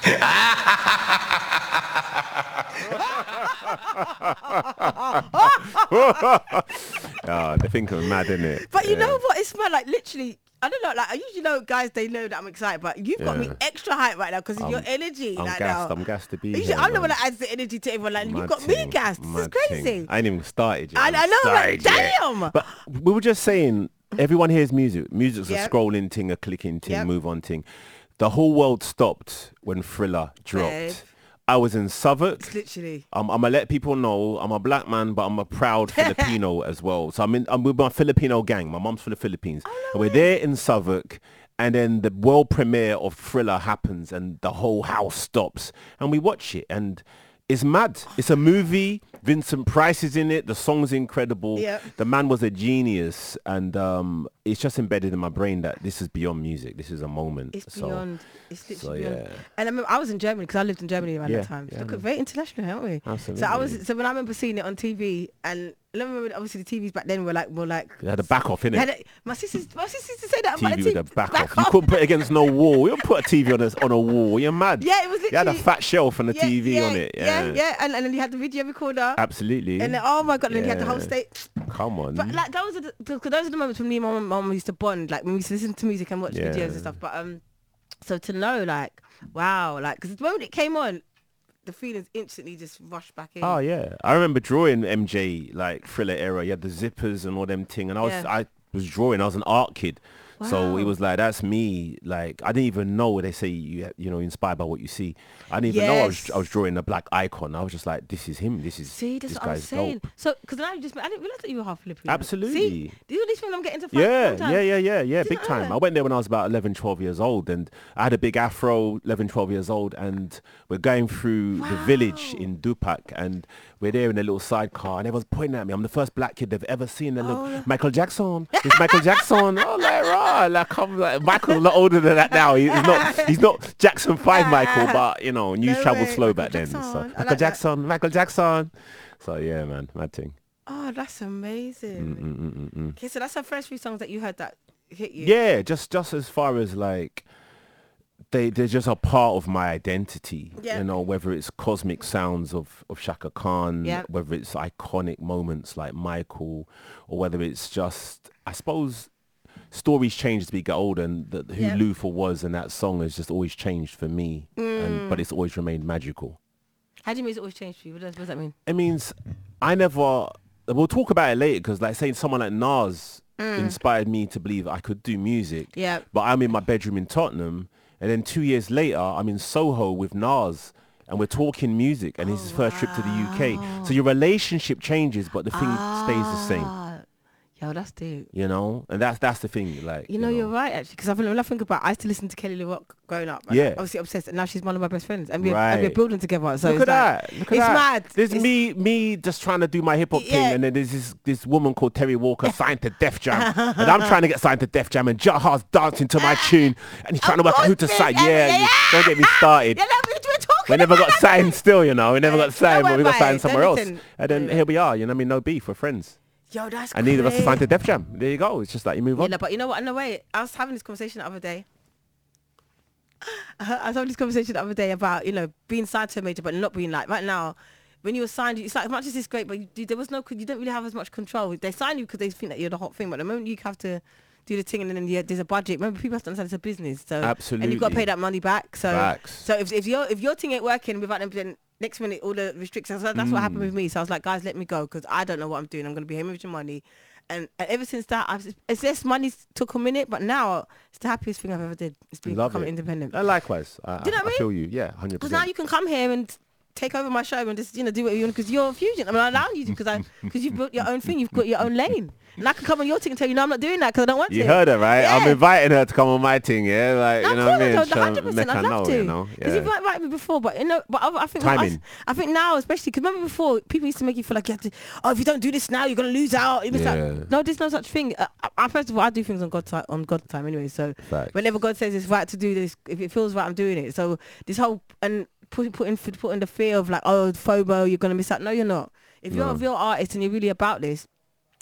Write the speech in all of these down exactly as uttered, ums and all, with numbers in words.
Oh, they think I'm mad, innit? But you Yeah. know what? It's mad. Like literally, I don't know. Like I usually know guys, they know that I'm excited, but you've got me Yeah. extra hype right now because of I'm- your energy. I'm like gassed. now. I'm gassed to be Usually, here, I'm the one man. that adds the energy to everyone. Like you've Mad got me thing, gassed. This is mad crazy. thing. I ain't even started yet. I, I'm I know. Like, started yet. damn. But we were just saying, everyone hears music. Music's Yep. a scrolling thing, a clicking thing, Yep. move on thing. The whole world stopped when Thriller dropped. Babe. I was in Southwark. It's literally. I'm, I'm gonna let people know I'm a black man, but I'm a proud Filipino as well. So I'm in. I'm with my Filipino gang. My mom's from the Philippines, Oh, no and we're way. there in Southwark. And then the world premiere of Thriller happens, and the whole house stops, and we watch it, and it's mad. It's a movie. Vincent Price is in it. The song's incredible. Yep. The man was a genius, and um, it's just embedded in my brain that this is beyond music. This is a moment. It's So, beyond. It's literally so, beyond. yeah. And I remember I was in Germany because I lived in Germany around Yeah, that time. yeah, Look, man. very international, aren't we? Absolutely. So I was. So when I remember seeing it on T V, and I remember obviously the T Vs back then were like more like. They had a back off, They innit? had a- my sisters, my sisters used to say that T about V the with T a back, off. You couldn't put it against no wall. You don't put a T V on a, on a wall. You're mad. Yeah, it was You had a literally- fat shelf and a yeah, T V yeah, on it. Yeah, Yeah, yeah, and, and then you had the video recorder. Absolutely. And then, oh my god, and then you had the whole Yeah. state. Come on. But like those are the, the- 'cause those are the moments when me and my mum, mum used to bond, like when we used to listen to music and watch Yeah. videos and stuff. But um, so to know like, wow, like because the moment it came on, the feelings instantly just rushed back in. Oh yeah, I remember drawing M J like Thriller era. You had the zippers and all them thing, and I was Yeah. I was drawing. I was an art kid, so it Wow. was like that's me. Like I didn't even know they say you you know inspired by what you see. I didn't even know I was Yes. I was drawing a black icon. I was just like, this is him. This is See, that's this what I'm guy's saying. dope. So, because now you just, I didn't realize that you were half Filipino. Absolutely. See, these are these things I'm getting to. Yeah, sometimes. yeah, yeah, yeah, yeah, Didn't big know time. that. I went there when I was about eleven, twelve years old, and I had a big afro, eleven, twelve years old, and we're going through the village Wow. in Dupac, and we're there in a little sidecar, and everyone's pointing at me. I'm the first black kid they've ever seen. And Oh. look, Michael Jackson, it's Michael Jackson. Oh, like, right, like I'm like Michael's a lot older than that now. He- He's not, he's not Jackson Five Michael, but you know, news No traveled way, slow Michael back then. Jackson. So I Michael like that. Jackson, Michael Jackson. So yeah, man, mad thing. Oh, that's amazing. Mm, mm, mm, mm. Okay, so that's the first few songs that you heard that hit you. Yeah, just just as far as like they they're just a part of my identity. Yeah. You know, whether it's cosmic sounds of, of Shaka Khan, Yeah. whether it's iconic moments like Michael, or whether it's just I suppose stories change as we get older, and the, who Yeah. Luther was and that song has just always changed for me. And but it's always remained magical. How do you mean it's always changed for you? What does, what does that mean? It means I never. We'll talk about it later because, like, saying someone like Nas inspired me to believe I could do music. Yeah. But I'm in my bedroom in Tottenham, and then two years later, I'm in Soho with Nas, and we're talking music, and it's his first trip to the U K. So your relationship changes, but the thing stays the same. Ah, yo, that's deep. You know, and that's that's the thing. Like, You know, you're right actually, because I've when I think about, I used to listen to Kelly LeRock growing up. and Yeah. I'm obviously obsessed, and now she's one of my best friends, and we're, and we're Right. building together. So Look it's at like, that! Look at it's that! mad. There's It's- me, me just trying to do my hip hop Yeah. thing, and then there's this this woman called Terry Walker signed to Def Jam, and I'm trying to get signed to Def Jam, and Jahar's dancing to my tune, and he's trying to work out who to course, sign. man. Yeah, Yeah, you- yeah. don't get me started. Yeah, no, we we're talking. We never got about signed still, you know. We never Yeah. got signed, Don't but we worry got about signed it. somewhere else. Listen. And then Yeah. here we are, you know what I mean? No beef, we're friends. Yo, that's And neither of us are crazy. signed to Def Jam. There you go. It's just like you move Yeah, on. no, but you know what? In a way, I was having this conversation the other day. I was having this conversation the other day about, you know, being signed to a major, but not being like, right now, when you were signed, it's like, as much as it's great, but you, there was no, you don't really have as much control. They sign you because they think that you're the hot thing, but the moment you have to do the thing and then yeah, there's a budget. Remember, people have to understand it's a business. So, and you've got to pay Absolutely. that money back. So, Facts. so if, if, your, if your thing ain't working without them, then next minute, all the restrictions, so that's what happened Mm. with me. So I was like, guys, let me go because I don't know what I'm doing. I'm going to be hemorrhaging money. And, and ever since that, I've, it's just money took a minute, but now it's the happiest thing I've ever did. It's been Love becoming it. independent. Uh, likewise. I, Do you know I, what I I mean? feel you. Yeah, one hundred Because now percent. you can come here and take over my show and just, you know, do what you want because you're a fusion. I mean, I allow you to because I because you've built your own thing. You've got your own lane. And I can come on your thing and tell you, no, I'm not doing that because I don't want You to. heard her, right? I'm Yeah. inviting her to come on my thing, yeah? Like, No, you know of what I course mean? I don't, Try one hundred and percent. make I'd her love know, to. you know? Because Yeah. you've invited me before, but you know, but I, I think Timing. I, I think now, especially because remember before, people used to make you feel like you have to. Oh, if you don't do this now, you're gonna lose out. You miss out. Yeah. No, there's no such thing. Uh, I, first of all, I do things on God's time, on God's time anyway. So Facts. whenever God says it's right to do this, if it feels right, I'm doing it. So this whole and putting putting putting the fear of like, oh, FOMO, you're gonna miss out. No, you're not. If you're No. a real artist and you're really about this,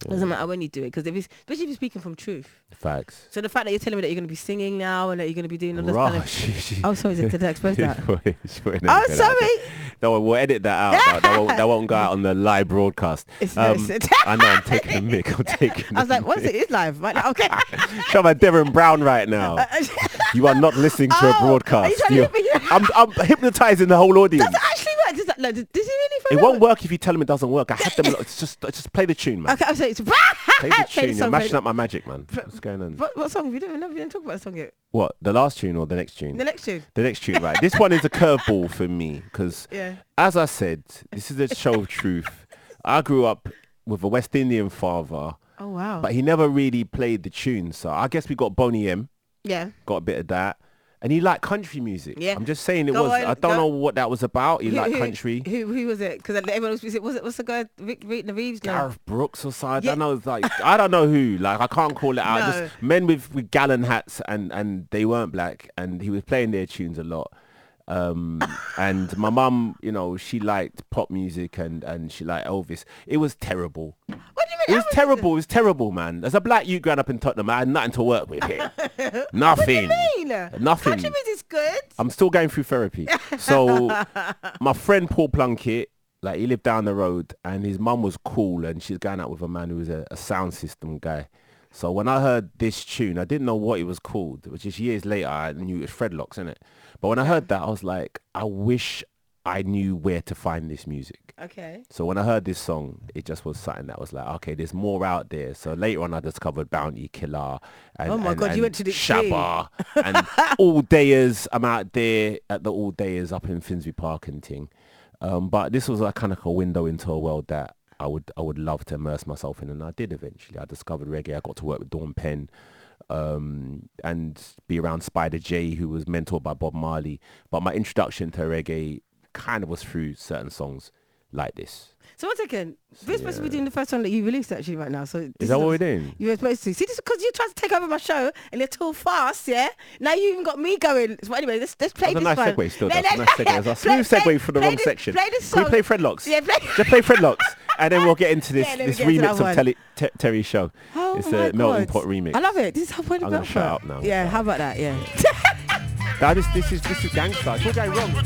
Doesn't matter when you do it, because if it's, especially if you're speaking from truth. Facts. So the fact that you're telling me that you're going to be singing now and that you're going to be doing all this Rah, kind of... she- she- Oh, sorry, did I express that? I'm Oh, sorry. No, we'll edit that out. that, that, won't, that won't go out on the live broadcast. It's Um, no, it's- I know, I'm taking a mic. I'm taking I was a like, what is it? It's live. Right now. Okay. Show my Devon Brown right now. You are not listening to Oh, a broadcast. are you trying to You're- hit me? I'm, I'm hypnotizing the whole audience. Does it actually work? Does, that, no, does, does it really? For It real? won't work if you tell them it doesn't work. I had them. It's just, just play the tune, man. Okay, I'm saying it's... Play the Play tune. the You're song, mashing play up my magic, man. What's going on? What, what song? We don't, we didn't talk about the song yet. What? The last tune or the next tune? The next tune. The next tune, right? This one is a curveball for me because, Yeah. as I said, this is a show of truth. I grew up with a West Indian father, Oh, wow. but he never really played the tune. So I guess we got Boney M, yeah. got a bit of that. And he liked country music. Yeah. I'm just saying it Go was. on, I don't go. know what that was about. He Who- liked who- country. Who, who was it? Because everyone was, was it, was it, what's the guy, Rick, Rick the Reeves? No. Gareth Brooks or something. Yeah. I don't know. It's like I don't know who. Like I can't call it out. No. Just men with, with gallon hats and and they weren't black and he was playing their tunes a lot. Um, and my mum, you know, she liked pop music and and she liked Elvis. It was terrible. What do you mean? It was Elvis is- terrible. It was terrible, man. As a black youth growing up in Tottenham, I had nothing to work with here. What Nothing. do you mean? Nothing. Country music's good. I'm still going through therapy. So my friend Paul Plunkett, like he lived down the road and his mum was cool and she's going out with a man who was a, a sound system guy. So when I heard this tune, I didn't know what it was called, which is years later I knew it was Fredlocks, innit? But when I heard that, I was like, I wish I knew where to find this music. Okay. So when I heard this song, it just was something that was like, okay, there's more out there. So later on, I discovered Bounty Killer and, Oh my and, God, you and went to the extreme. Shabba and All Dayers. I'm out there at the All Dayers up in Finsbury Park and ting. Um, but this was like kind of like a window into a world that I would I would love to immerse myself in, and I did eventually. I discovered reggae. I got to work with Dawn Penn. Um, and be around Spider J, who was mentored by Bob Marley. But my introduction to reggae kind of was through certain songs like this. So one second. We're supposed to be doing the first one that you released actually right now. So this Is that what we're doing? You were supposed to. See, this is because you tried to take over my show and you're too fast, yeah? Now you even got me going. So anyway, let's, let's play That's this a nice one. segue still. No, That's a no, nice segue. That's a smooth play- segue for the play wrong this- section. Play this Can song. we play Fredlocks? Yeah, play. Just play Fredlocks. And then we'll get into this, Yeah, then we this get into remix that of one. Telly, Te- Terry's show. Oh It's my a melting God. pot remix. I love it. This is how I I'm gonna shut up now. Yeah, how about that? Yeah. Now, this, this is this is gangster. It's all going wrong.